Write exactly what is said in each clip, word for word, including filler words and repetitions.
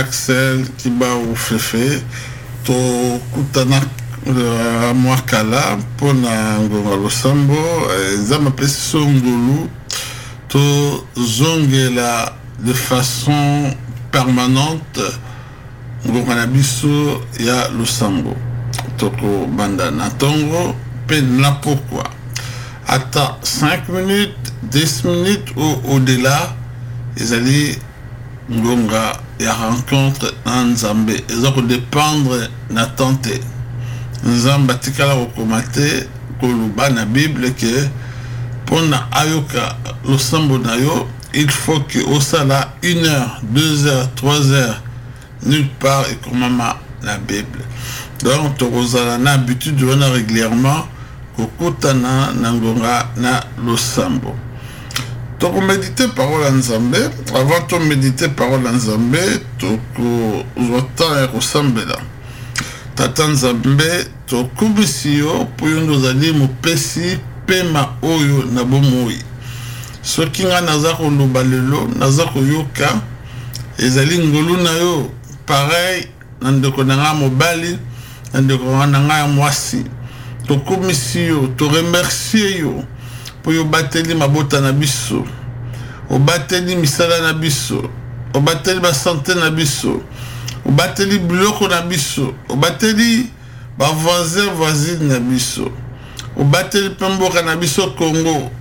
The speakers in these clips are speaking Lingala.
Axel Kiba ou Fefe to kutana uh, mwakala pona ngonga losambo zama pesi songolu to zongela de façon permanente ngonga na biso ya losambo toko banda na tongo pe na pourquoi attends cinq minutes dix minutes ou au-delà ils allaient ngonga ya rencontre na Nzambe ezako dépendre na tante Nzamba tikala kokomate koluba na Bible que pona ayoka losambo na yo il faut que osala une heure deux heures trois heures nulle part et comme la Bible donc tozala na habitude de voir régulièrement kokutana na ngonga na losambo. Donc on médite parole en Nzambe, avant de méditer parole en Nzambe, donc on entend ressemble là. Tata Nzambe, to kubisio pour nous aller mo pesi pema oyo na bomoi. Ce qui nga nazako lobalelo, nazako yoka, ezali ngolu na yo, pareil, nandeko nanga mobali, nandeko nanga mwasi. To kubisio, to remercier yo. Pour yo bateli mabota na biso o bateli misala na biso o bateli ba santé na biso o bateli bloko na biso o bateli ba voisin voisine na biso o bateli pemboka na biso Congo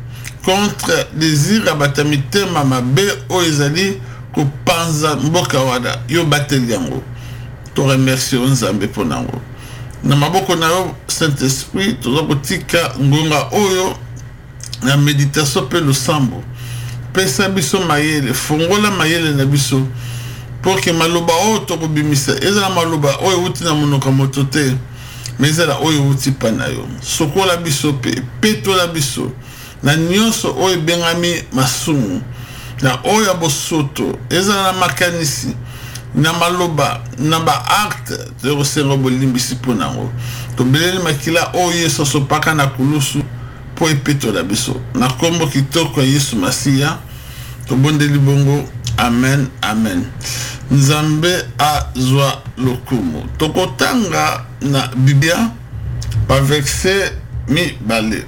contre désir abatamite mama be o ezali ko panza mboka wada yo bateli yango to remercier Nzambe ponango na maboko na yo Saint-Esprit to zakotika ngonga oyo la méditation peut le sambo pesa biso mayele fongola mayele na biso pour que maloba o to bimisa ezala maloba o uti na monoka motote mais ezala o uti panayo sokola biso pe peto la biso na nyonso o bengami masumu na o ya bosoto ezala makanisi na maloba na ba acte de resengo bolimbisi ponango to beleli makila o yeso so paka na kulusu po epeto la biso na kombo kitoko Yesu Masia to bondeli bongo amen amen. Nzambe azwa lokumu tokotanga na Biblia pa verset mi bale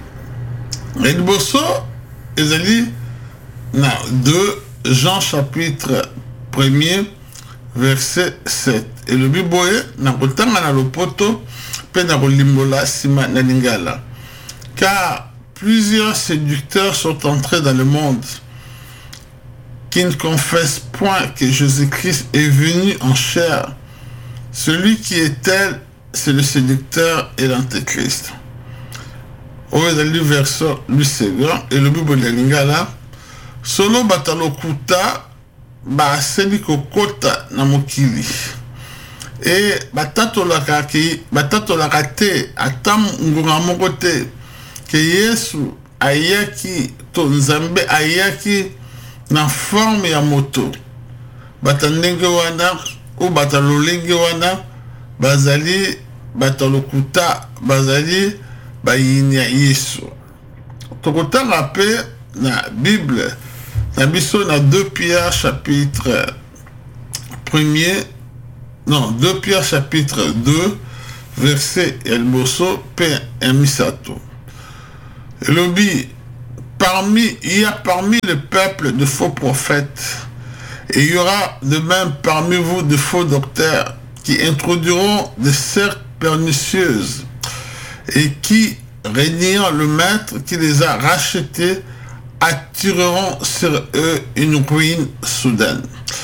ediboso ezali na deux Jean chapitre premier verset sept et le biboye na kotanga na lopoto pe na kolimbola sima na lingala car plusieurs séducteurs sont entrés dans le monde qui ne confessent point que Jésus-Christ est venu en chair. Celui qui est tel, c'est le séducteur et l'antéchrist. Au verset du second et le Bible de Lingala, solo batalokuta ba seli kokota na mokili. Et batato lakaki, batato lakate atam ngunga mokote. Que Yesu ayaki to Nzambe ayaki na forme ya moto batandenge wana ou batalolenge wana bazali batalokuta bazali bayinya Yesu tokotanga pe na Bible na biso na deux Pierre chapitre premier non deux Pierre chapitre deux verset elboso pe emisato. Lobi, parmi, il y a parmi le peuple de faux prophètes, et il y aura de même parmi vous de faux docteurs qui introduiront des sectes pernicieuses et qui, régnant le maître qui les a rachetés, attireront sur eux une ruine soudaine.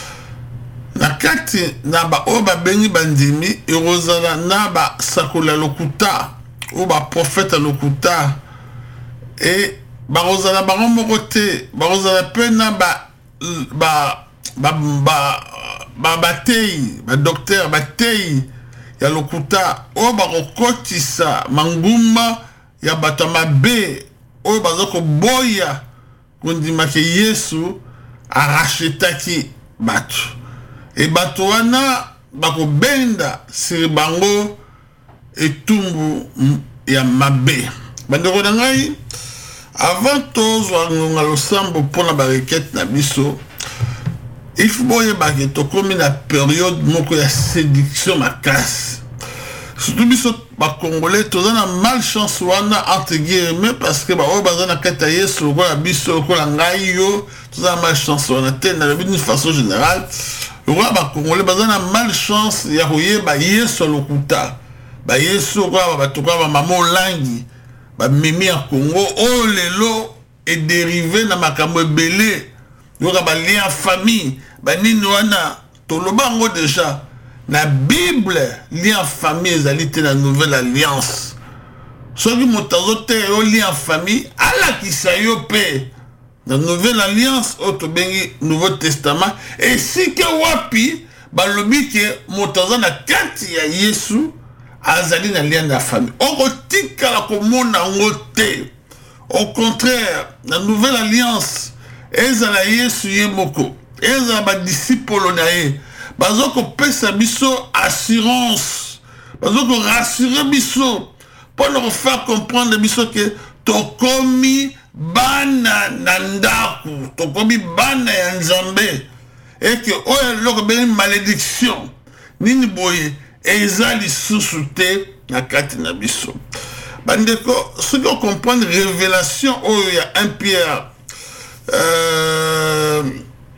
Nakati naba oba beni bandimi irozala naba sakula lokuta oba prophète lokuta et barozala baron mokote barozala pena ba ba ba ba ba batei ba docteur batei ya lokuta o barokotisa manguma ya batama be o bazoko boya kondima ke Yesu arachetaki batu et batu wana bako benda siri bango etumbu ya mabe bandeko na ngai. Avant tozwa ngonga losambo pona ba requête na biso il faut que tu comme la période moko ya séduction ma casse. Surtout biso ba congolais tous na malchance wana entre guillemets parce que ba o bazana kata yesu ko la biso ko la ngai yo tous na malchance wana tena d'une façon générale. Roi ba congolais bazana malchance ya koye ba yesu lokuta. Ba yesu ko ba to ko ba mamo langi ba mimi en Congo oh lelo est dérivé na makambo belé. Yo ka ba lien famille ba nini wana to lobango déjà. La Bible, lien famille, ezali te la nouvelle alliance. Soki motazote yo lien famille, ala kisayo pe. La nouvelle alliance, auto bengi Nouveau Testament. Et si ke wapi, balobi ke motazo na kati ya Yesu, azali na lien na famille. Oko tika la komona ngote. Au contraire, la nouvelle alliance, ezala Yesu ye moko. Ezala ba disciple na ye. Bazoko pesa biso assurance. Bazoko rassurer biso. Pour leur faire comprendre biso que tokomi bana nandaku. Tokomi bana ya nzambe. Et que oye loko beni malédiction. Nini boye. Ezali sous-souté na kati na biso. Bandeko, ceux qui comprennent révélation, oh il y a un Pierre. Euh...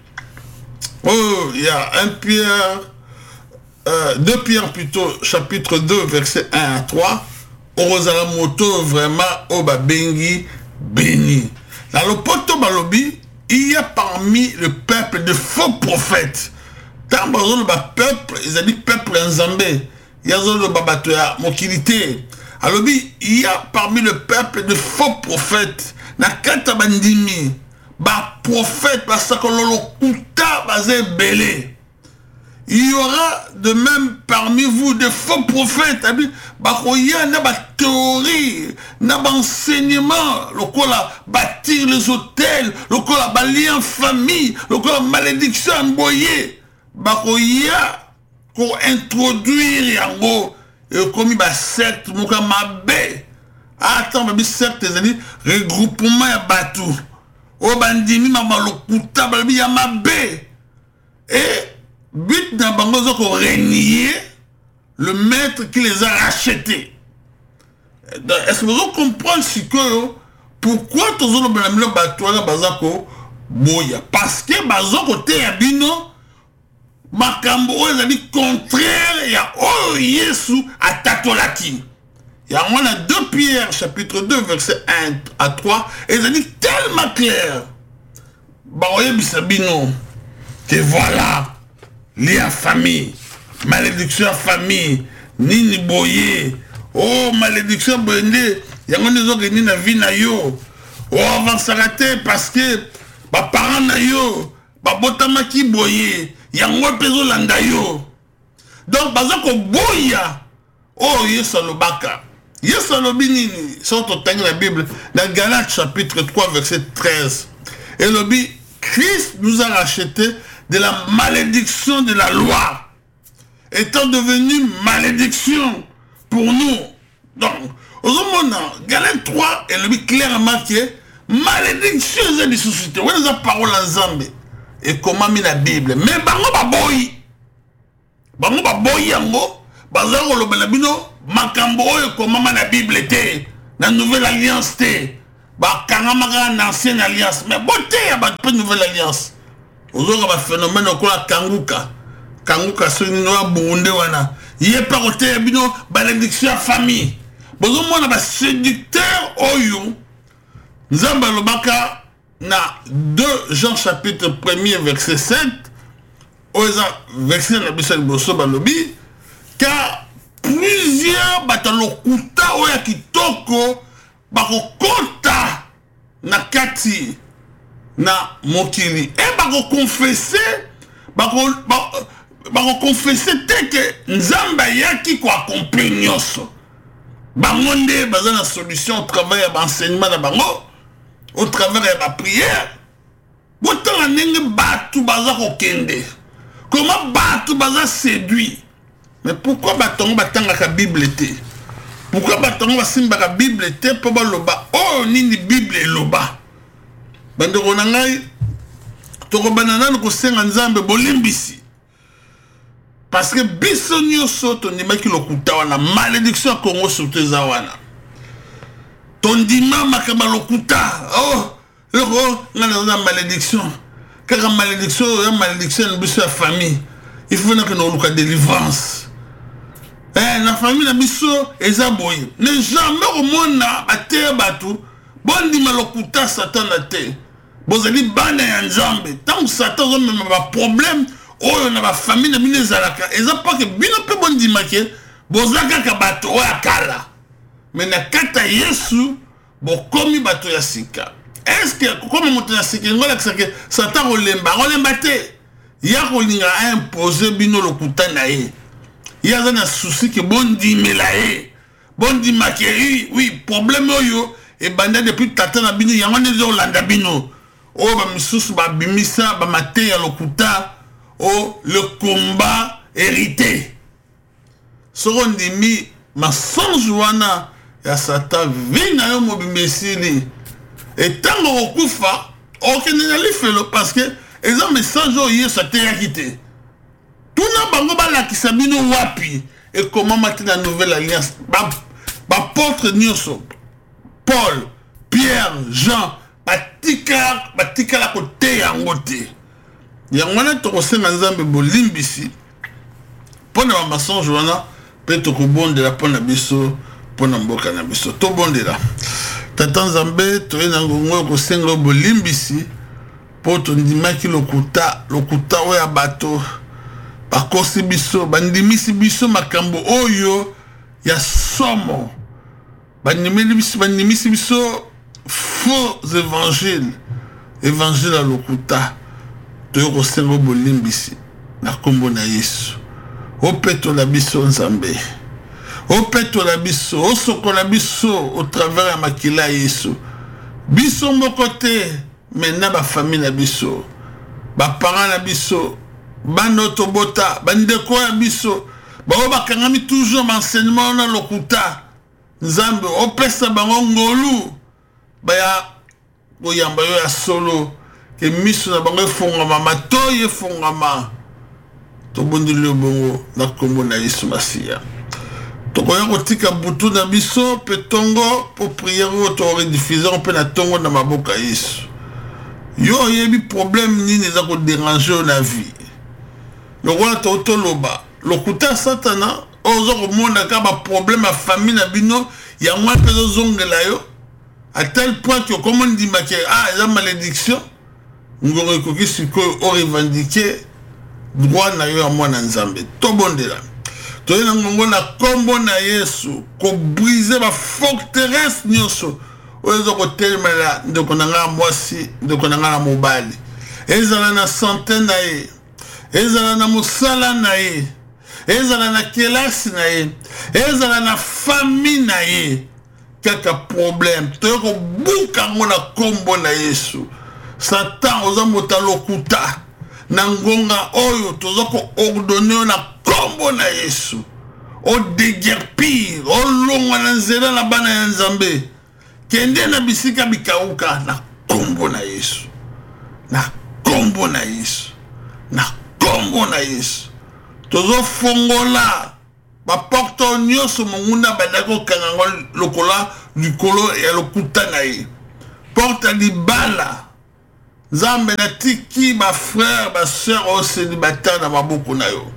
Oh, il y a un Pierre, euh, deux Pierre plutôt, chapitre deux, verset un à trois. Orozala moto vraiment au babengi béni. Dans le poto balobi, il y a parmi le peuple de faux prophètes. Tant que le peuple, ils ont dit peuple en Zambé. Il y a le babatoya mokilité. Alobi, il y a parmi le peuple de faux prophètes. Na kata bandimi. Ba prophète parce que l'on kuta bazé belé. Il y aura de même parmi vous des faux prophètes. Ba koya na ba théorie, na ba enseignement, le kola bâtir les hôtels, le kola bali en famille, le kola malédiction emboyé. Ba koya ko introduire yango et comme ba secte muka mabe. Attends, ba secte c'est-à-dire regroupement ya batou. O bandimi mama lokuta balbi ya mabe. Et but na bango zoko renier le maître qui les a rachetés. Est-ce que vous comprenez ce que pourquoi tous les gens batouana bazako boya parce que bazoko te yabino makambo ezali contraire ya oh Yesu atatolaki. Il y a deux Pierre, chapitre deux, verset un à trois, et ça dit tellement clair. Baroye bisabino, que voilà, lien famille, malédiction famille, nini boye, oh malédiction boye, yango nezo geni na vie na yo, oh avansarate parce que, ba parents na yo, ba botama ki boye, yango pezo landa yo. Donc, bazako boya, oh yeso lobaka. Yes, nini, sont au temps de la Bible, dans Galates chapitre trois, verset treize. Et le dit, Christ nous a rachetés de la malédiction de la loi, étant devenu malédiction pour nous. Donc, au moment, Galates trois, et le dit clairement que malédiction est des sociétés. Où est la parole en Zambie? Et comment mis la Bible? Mais bango baboy, bango baboy yango, bazaro lo belabino. Makambo oyo komama na Bible te na nouvelle alliance te ba kangamaka na ancienne alliance mais bote ya ba nouvelle alliance ozoka ba phénomène okola kanguka kanguka soni no bunde wana yé pa côté bino malédiction famille bozo mona ba séducteur oyo nzamba lobaka na deux Jean chapitre premier verset sept oza verset na bisel boso balobi car plusieurs batalokuta oya kitoko bako kota na kati na mokili et bako confesser bako bako confesser te que nzamba yaki ko accomplir nyonso bango nde baza na solution au travers ya enseignement na bango au travers ya ba prière botala ndenge batu baza kokende comment batu baza séduit. Mais pourquoi batongo batanga ka Bible té? Pourquoi batongo basimba ka Bible té po ba loba oh nini Bible loba? Bande ronangai toko banana ko senga nzambe bolimbisi parce que biso nyonso tondimaki lokuta wana malédiction ya Congo surtout eza wana tondima makaba lokuta oh loko ngana na malédiction kaka malédiction ya malédiction biso ya famille il faut que nous luka délivrance eh na famille na biso eza boye ne jamais omona bateya batu bondima lokuta satan na te bozali bana ya nzambe tant satan zo même ba problème oyo na ba famille na bino ezalaka eza pas que bino pe bondima ke bozaka ka bato oya kala mais na kata Yesu bokomi bato ya sika. Est-ce que comme moto ya sika ngola que satan olemba olemba te ya kolinga imposer bino lokuta na ye ya za na souci que bondimela ye bondima ke oui problème oyo e banda depuis tata na bino yango ne zo landa bino o ba misusu ba bimisa ba mate ya lokuta o le combat hérité secondi mi mensonge wana ya satan vina yo mobimesili et tango okufa okende na lifelo parce que eza message oyo ça te yakité tuna bango balakisa bino wapi et comment mater la nouvelle alliance ba ba porte nyonso Paul, Pierre, Jean, batika batika la côté yango te. Yangwana to senga nzambe bolimbisi. Pona ba mensonge wana pe to ko bonde la pona biso pona mboka na biso to bonde la. Tata nzambe to ena ngongo ko senga bolimbisi po to ndimaki lokuta lokuta oya bato bakosi biso bandimisi biso makambo oyo ya somo. Banimisi biso faux évangile évangile à lokuta to ko sengo bolimbisi na kombo na Yesu o peto la biso nzambe o peto la biso o soko la biso au travers ya makila Yesu biso moko te mena ba famille na biso ba parents na biso bano tobota bandeko ya biso ba o bakangami toujours enseignement na lokuta nzambe opesa bango ngolu baya boyamba yo ya solo ke miso na bango efongama matoyi efongama tobondeli bongo na kombo na Yesu Masiya tokoya kotika butu na biso pe tongo po prière o to rediffuser pe na tongo na maboka Yesu yo yebi problème nini eza ko déranger na vie lokola to toloba lokuta satana ozo komona ka ba problème à famille na bino ya mwa pezo zongela yo à tel point que comme on dit que ah la malédiction ngoro ko kisiko o revendiquer droit na yo à moi na nzambe to bondela to ina ngongo na kombo na Yesu ko briser ba forteresse nyonso ozo ko telemela ndoko na nga mwasi ndoko na nga mobali ezala na centaine na ye ezala na musala na ye ezala na kelasi na ye ezala na famille na ye kaka problème to ko buka ngona kombo na Yesu satan oza mota lokuta na ngonga oyo tozo ko ordonner na kombo na Yesu o déguerpir o longwa na nzela na bana ya nzambe kende na bisika bikauka na kombo na Yesu na kombo na Yesu na kombo na Yesu tozo fongola ba porto nyonso mongunda badako kangango lokola likolo ya lokuta na ye porte libala nzambe na tiki ba frère ba sœur au célibataire na maboko na yo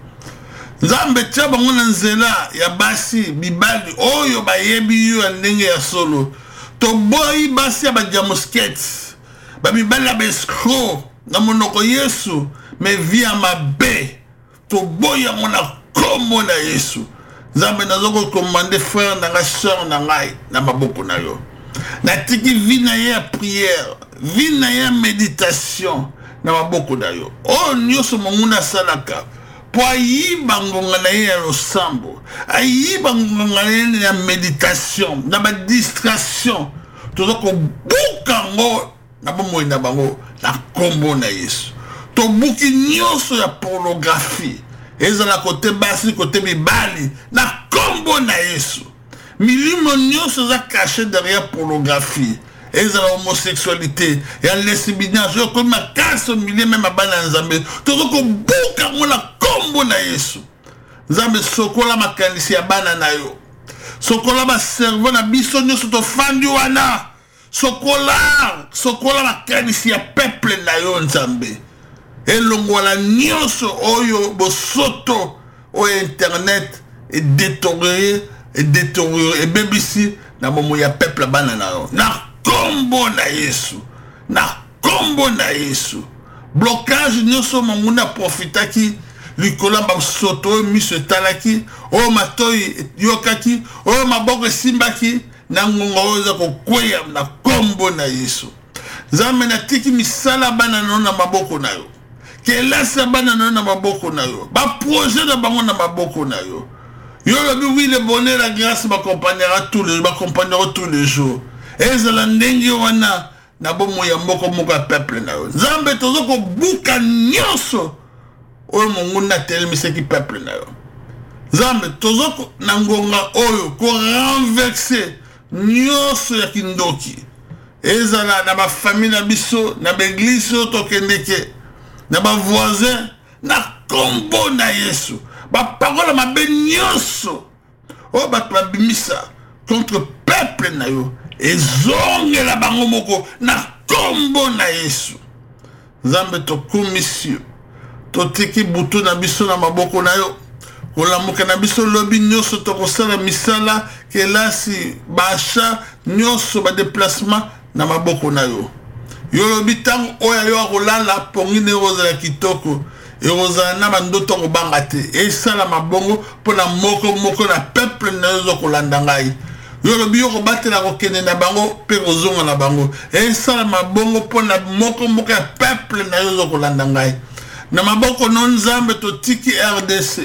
nzambe tia bango na nzela ya basi bibali oyo bayebi yo ndenge ya solo to boyi basi ya ba diamoskete ba bibali ya escroc na monoko Yesu me via mabe to boya mona kombo na Yesu nzambe nazoko commander frère na nga sœur na ngai na maboko na yo na tiki vi na ye ya prière vi na ye méditation na maboko na yo o nyonso monguna salaka po ayiba ngonga na ye ya losambo ayiba ngonga na ye ya méditation na ba distraction tozoko buka ngo na bomoi na bango na kombo na Yesu to buki nyonso ya pornographie ezala kote basi kote mibali na kombo na Yesu milimo nyonso za caché derrière pornographie ezala homosexualité ya lesbianisme yo comme makasi milieu même abana nzambe tozo ko buka ngona kombo na Yesu nzambe sokola makanisi ya bana na yo sokola ba servo na biso nyonso to fandi wana sokola sokola makanisi ya peuple na yo nzambe elongola nyonso oyo bosoto o internet et détérioré et détérioré et bebisi na momo ya peuple bana na yo na kombo na Yesu na kombo na Yesu blocage nyonso manguna profitaki likola ba soto miso talaki o matoi yokaki o maboko simbaki na ngongo oza ko kweya na kombo na Yesu nzambe na tiki misala bana na na maboko na yo kelasa bana na na maboko na yo ba projet na bango na maboko na yo yo lobi oui le bonheur la grâce m'accompagnera tous les m'accompagnera tous les jours ezala ndenge wana na bomo ya mboko moko peuple na yo nzambe tozo ko buka nyonso oyo monguna telemiseki peuple na yo nzambe tozo ko na ngonga oyo ko renverser nyonso ya kindoki ezala na ba famille na biso na ba église to kendeke na ba voisin na kombo na Yesu ba parole ma be nyonso o ba babimisa contre peuple na yo ezongela bango moko na kombo na Yesu nzambe to komisio to tiki butu na biso na maboko na yo kolamuka na biso lobi nyonso to kosala misala kelasi basha nyonso ba déplacement na maboko na yo yo lobi tango oya yo akolala pongine roza ya kitoko eroza na bandoto kobanga te esala mabongo pona moko moko na peuple na yo kolanda ngai yo lobi yo kobatela kokende na bango pe kozonga na bango esala mabongo pona moko moko ya peuple na yo kolanda ngai na maboko non nzambe to tiki R D C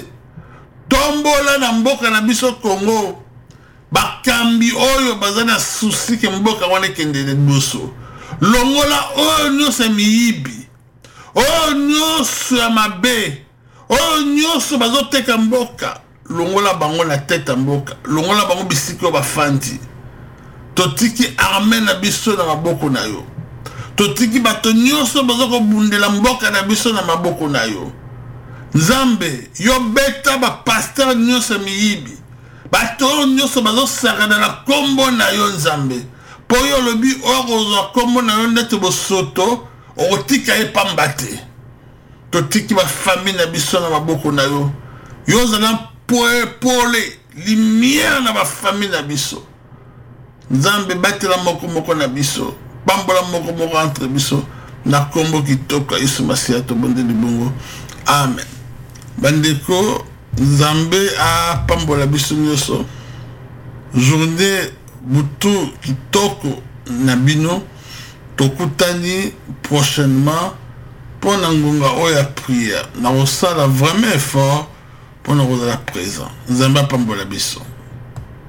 tombola na mboka na biso Congo bakambi oyo bazana souci ke mboka wana kende de boso longola oyo nyonso miyibi oyo nyonso ya mabe oyo nyonso bazoteka mboka longola bango na tete mboka longola bango bisiko bafandi totiki armée na biso na maboko na yo totiki bato nyonso bazoko bundela mboka na biso na maboko na yo nzambe yo beta ba pasteur nyonso miyibi bato nyonso bazosaka na kombo na yo nzambe po yo lobi oyo kombo na yo ndete bosoto otika e pamba te totiki ba famille na biso na maboko na yo yo zana poe pole lumière na ba famille na biso nzambe batela moko moko na biso bambola moko moko entre biso na kombo kitoko Yesu Masiya to bonde libongo amen bandeko nzambe a pambola biso nyonso journée butu kitoko na bino tokutani prochainement pour na ngonga oya prière na osala vraiment effort pour na kozala présent nzambe a pambola biso